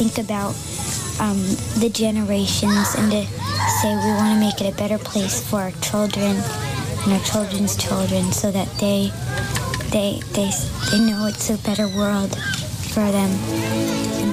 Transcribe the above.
think about the generations and to say we want to make it a better place for our children and our children's children so that they know it's a better world for them.